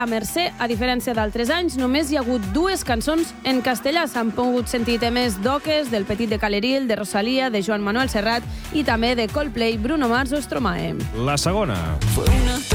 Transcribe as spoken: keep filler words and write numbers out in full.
A Mercè, a diferència d'altres anys, només hi ha hagut dues cançons en castellà. S'han pogut sentir temes d'Oques, del Petit de Caleril, de Rosalía, de Joan Manuel Serrat i també de Coldplay, Bruno Mars o Stromae. La segona. Fue una